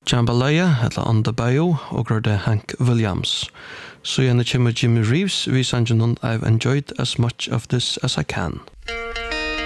Jambalaya, eller On the Bayou, og det Hank Williams. Så gjerne kommer Jimmy Reeves, vi sannsynlig I've enjoyed as much of this as I can.